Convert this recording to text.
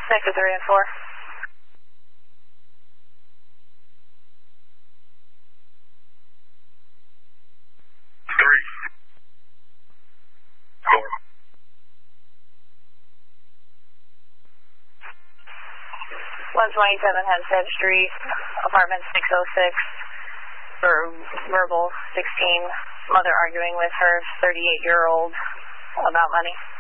Sector 3 and 4. Three. 4. 127 Hempstead Street, apartment 606, for verbal 16, mother arguing with her 38-year-old about money.